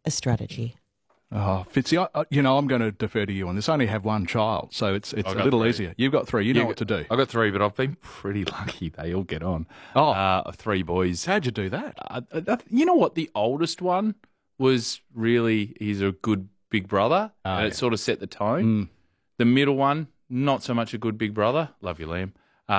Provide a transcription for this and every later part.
a strategy. Oh, Fitzy, I'm going to defer to you on this. I only have one child, so it's a little easier. You've got three. You know what to do. I've got three, but I've been pretty lucky. They all get on. Three boys. How'd you do that? You know what? The oldest one was he's a good big brother, and it sort of set the tone. The middle one, not so much a good big brother. Love you, Liam.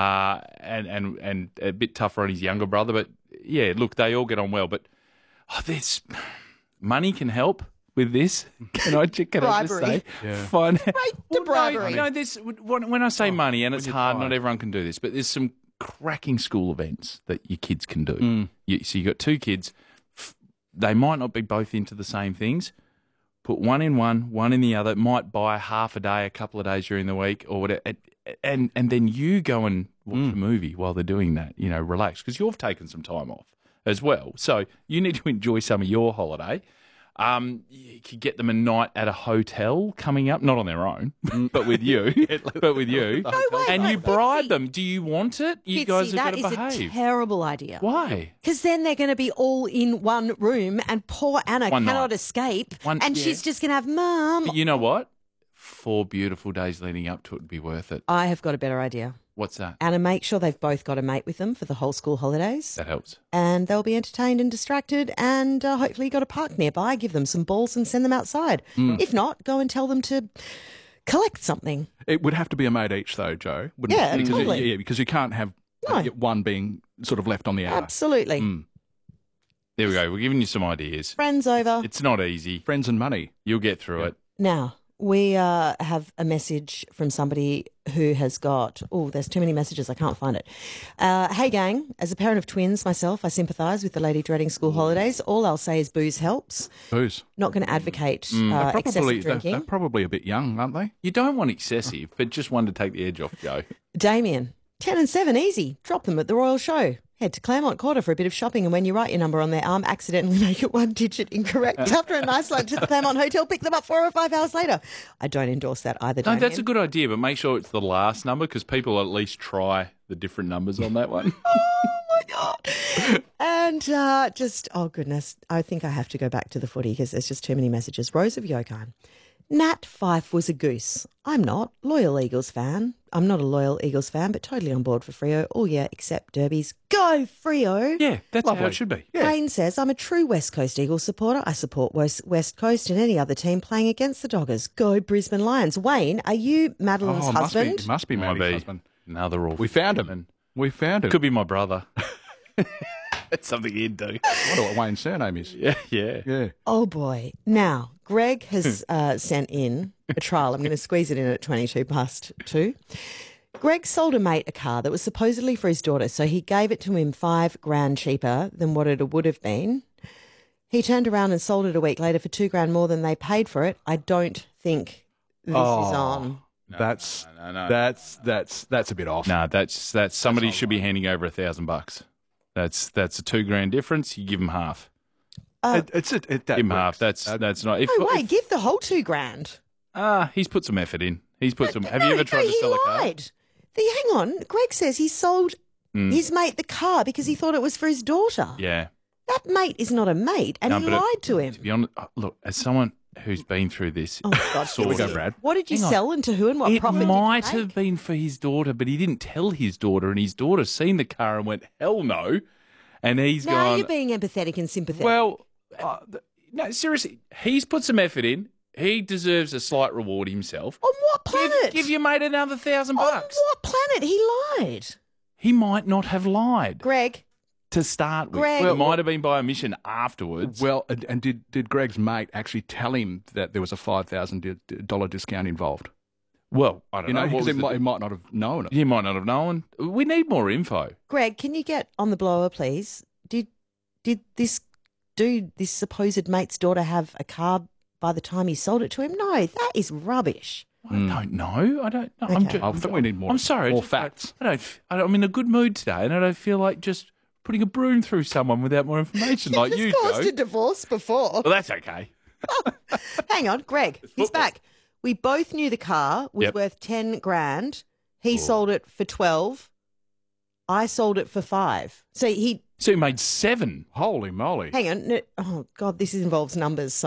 And a bit tougher on his younger brother. But, yeah, look, they all get on well. But this money can help with this. Can I just say? Yeah. Bribery. No, when I say money, and it's hard, not everyone can do this, but there's some cracking school events that your kids can do. So you got two kids. They might not be both into the same things. Put one in one in the other. Might buy half a day, a couple of days during the week or whatever. And then you go and watch a movie while they're doing that, relax, because you've taken some time off as well. So you need to enjoy some of your holiday. You could get them a night at a hotel coming up, not on their own, but with you. No way, and you bribe them. Do you want it? You guys have got to behave. That is a terrible idea. Why? Because then they're going to be all in one room, and poor Anna cannot escape, she's just going to have Mum. But you know what? 4 beautiful days leading up to it would be worth it. I have got a better idea. What's that? Anna, make sure they've both got a mate with them for the whole school holidays. That helps. And they'll be entertained and distracted, and hopefully you've got a park nearby. Give them some balls and send them outside. If not, go and tell them to collect something. It would have to be a mate each, though, Joe. Wouldn't it? Because totally. because you can't have one being sort of left on the outer. Absolutely. There we go. We're giving you some ideas. Friends over. It's not easy. Friends and money. You'll get through it. Now, we have a message from somebody who has got, there's too many messages, I can't find it. Hey gang, as a parent of twins myself, I sympathise with the lady dreading school holidays. All I'll say is booze helps. Booze. Not going to advocate excessive drinking. They're probably a bit young, aren't they? You don't want excessive, but just one to take the edge off, Joe. Damien, 10 and 7, easy. Drop them at the Royal Show. Head to Claremont Quarter for a bit of shopping, and when you write your number on their arm, accidentally make it 1 digit incorrect. After a nice lunch at the Claremont Hotel, pick them up 4 or 5 hours later. I don't endorse that either, Damien. No, that's a good idea, but make sure it's the last number, because people at least try the different numbers on that one. Oh, my God. And oh, goodness, I think I have to go back to the footy because there's just too many messages. Rose of Yokine. Nat Fyfe was a goose. I'm not. Loyal Eagles fan. I'm not a loyal Eagles fan, but totally on board for Freo. Oh, yeah, except derbies. Go, Freo. Yeah, that's how it should be. Yeah. Crane says, I'm a true West Coast Eagles supporter. I support West Coast and any other team playing against the Doggers. Go, Brisbane Lions. Wayne, are you Madeline's husband? Must be Maddie's husband. No, they're all. We found him. Could be my brother. That's something he'd do. I wonder what Wayne's surname is. Yeah. Oh, boy. Now, Greg has sent in a trial. I'm going to squeeze it in at 22 past 2. Greg sold a mate a car that was supposedly for his daughter, so he gave it to him $5,000 cheaper than what it would have been. He turned around and sold it a week later for $2,000 more than they paid for it. I don't think this is on. No, that's a bit off. No, that's somebody should be handing over $1,000. That's a $2,000 difference. You give them half. Give him half. That's not. Give the whole $2,000. He's put some effort in. He's put some. Have you ever tried to sell a car? Hang on. Greg says he sold his mate the car because he thought it was for his daughter. Yeah. That mate is not a mate, and he lied to him. To be honest, look, as someone who's been through this, oh my God, here we go, Brad. What did you sell and to who and what profit did you It might have been for his daughter, but he didn't tell his daughter, and his daughter seen the car and went, hell no. And he's gone. Now you're being empathetic and sympathetic. Well, no, seriously, he's put some effort in. He deserves a slight reward himself. On what planet? Give your mate another $1,000. On what planet? He lied. He might not have lied. Greg. To start with. Greg. It might have been by omission afterwards. Well, and did Greg's mate actually tell him that there was a $5,000 discount involved? Well, I don't know. Because he might not have known it. He might not have known. We need more info. Greg, can you get on the blower, please? Did this supposed mate's daughter have a car by the time he sold it to him? No, that is rubbish. I don't know. I don't know. Okay. I think we need more. I'm sorry. More facts. I'm in a good mood today, and I don't feel like just putting a broom through someone without more information like you, Joe. Caused a divorce before. Well, that's okay. Hang on, Greg. He's back. We both knew the car was worth $10,000. He sold it for 12. I sold it for 5. So he made 7. Holy moly! Hang on. Oh God, this involves numbers. So